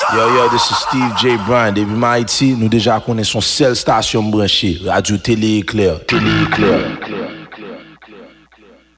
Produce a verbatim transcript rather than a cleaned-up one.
Yo, yo, this is Steve J. Bryan. Depuis Haïti, nous déjà connaissons seule station branchée, Radio Télé Éclair. Télé Éclair.